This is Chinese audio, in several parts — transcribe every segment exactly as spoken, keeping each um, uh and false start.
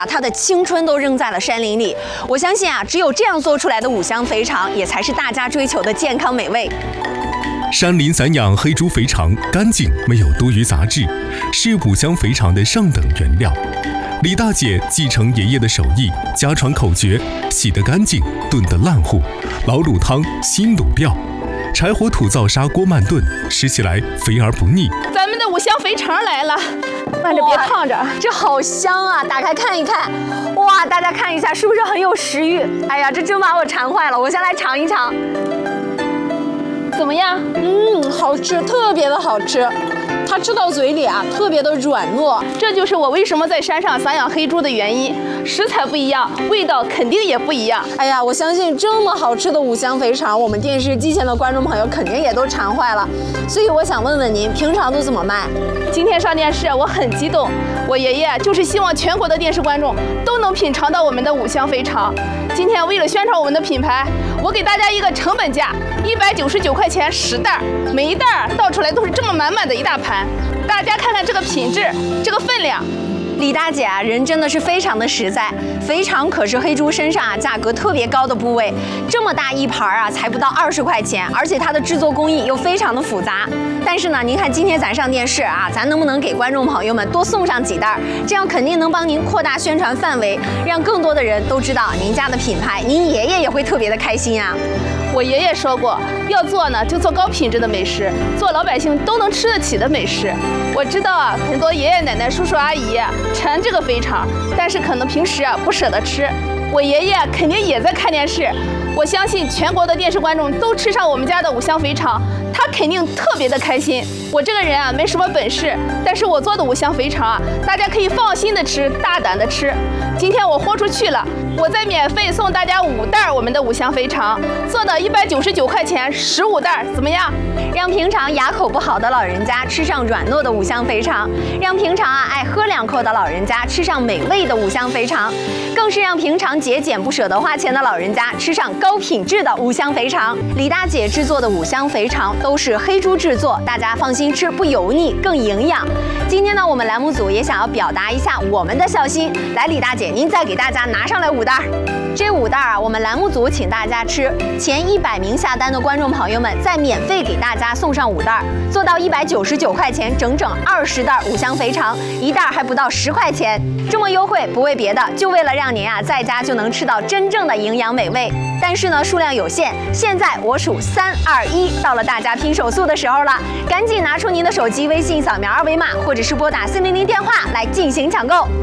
把他的青春都扔在了山林里。我相信啊，只有这样做出来的五香肥肠，也才是大家追求的健康美味。 山林散养黑猪肥肠干净，没有多余杂质，是五香肥肠的上等原料。李大姐继承爷爷的手艺，家传口诀：洗得干净，炖得烂糊，老卤汤，新卤料。柴火土灶砂锅慢炖，吃起来肥而不腻。 咱们的五香肥肠来了，慢着别烫着， 这好香啊！打开看一看，哇，大家看一下，是不是很有食欲？哎呀，这真把我馋坏了，我先来尝一尝。 怎么样？ 嗯，好吃，特别的好吃。它吃到嘴里啊，特别的软糯。 这就是我为什么在山上散养黑猪的原因。食材不一样，味道肯定也不一样。 哎呀，我相信这么好吃的五香肥肠，我们电视机前的观众朋友肯定也都馋坏了。所以我想问问您，平常都怎么卖？ 今天上电视，我很激动。我爷爷就是希望全国的电视观众都能品尝到我们的五香肥肠。今天为了宣传我们的品牌，我给大家一个成本价，一百九十九块钱十袋，每一袋倒出来都是这么满满的一大盘。大家看看这个品质，这个分量。 李大姐啊，人真的是非常的实在。肥肠可是黑猪身上啊价格特别高的部位，这么大一盘啊，才不到二十块钱，而且它的制作工艺又非常的复杂。但是呢，您看今天咱上电视啊，咱能不能给观众朋友们多送上几袋？这样肯定能帮您扩大宣传范围，让更多的人都知道您家的品牌，您爷爷也会特别的开心啊。 我爷爷说过，要做呢就做高品质的美食，做老百姓都能吃得起的美食。我知道啊，很多爷爷奶奶、叔叔阿姨馋这个肥肠，但是可能平时啊不舍得吃。我爷爷肯定也在看电视，我相信全国的电视观众都吃上我们家的五香肥肠，他肯定特别的开心。我这个人啊没什么本事，但是我做的五香肥肠啊，大家可以放心的吃，大胆的吃。今天我豁出去了，我再免费送大家五袋我们的五香肥肠，做到一百九十九块钱十五袋，怎么样？ 让平常牙口不好的老人家吃上软糯的五香肥肠，让平常啊爱喝两口的老人家吃上美味的五香肥肠，更是让平常节俭不舍得花钱的老人家吃上高品质的五香肥肠。李大姐制作的五香肥肠都是黑猪制作，大家放心吃，不油腻，更营养。今天呢，我们栏目组也想要表达一下我们的孝心。来，李大姐，您再给大家拿上来五袋。这五袋啊，我们栏目组请大家吃，前一百名下单的观众朋友们再免费给大家送上五袋，做到一百九十九块钱，整整二十袋五香肥肠，一袋还不到十块钱。这么优惠不为别的，就为了让您啊在家就能吃到真正的营养美味。但是呢，数量有限，现在我数三二一，到了大家拼手速的时候了，赶紧拿出您的手机，微信扫描二维码，或者是拨打四零零电话来进行抢购。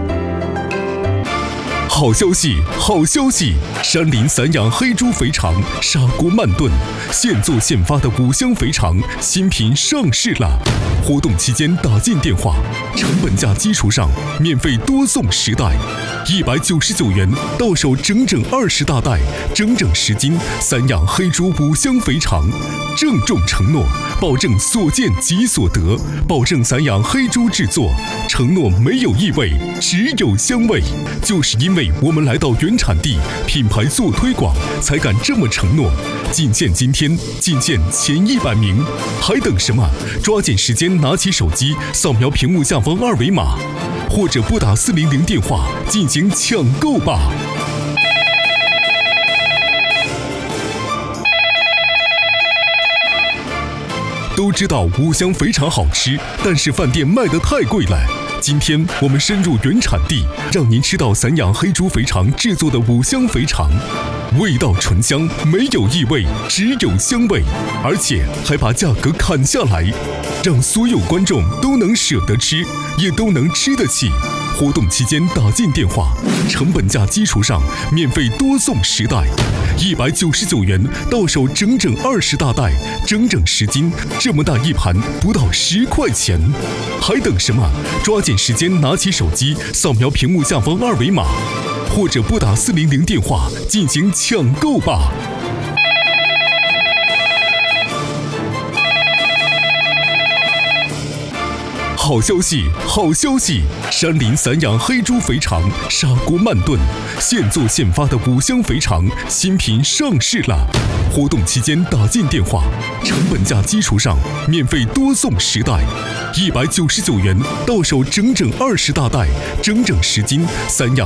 好消息，好消息！山林散养黑猪肥肠，砂锅慢炖，现做现发的五香肥肠新品上市了。活动期间打进电话，成本价基础上免费多送十袋，一百九十九元到手整整二十大袋，整整十斤散养黑猪五香肥肠。郑重承诺，保证所见即所得，保证散养黑猪制作，承诺没有异味，只有香味。就是因为我们来到原产地，品牌做推广，才敢这么承诺。仅限今天，仅限前一百名，还等什么？抓紧时间拿起手机，扫描屏幕下方二维码，或者拨打四零零电话进行抢购吧。都知道五香肥肠好吃，但是饭店卖得太贵了。今天我们深入原产地，让您吃到散养黑猪肥肠制作的五香肥肠，味道醇香，没有异味，只有香味，而且还把价格砍下来，让所有观众都能舍得吃，也都能吃得起。活动期间打进电话，成本价基础上免费多送十袋，一百九十九元到手整整二十大袋，整整十斤，这么大一盘不到十块钱，还等什么？抓紧时间拿起手机，扫描屏幕下方二维码，或者拨打四零零电话进行抢购吧。 好消息，好消息！山林散养黑猪肥肠，砂锅慢炖，现做现发的五香肥肠新品上市了。活动期间打进电话，成本价基础上免费多送十袋，一百九十九元到手整整二十大袋，整整十斤散养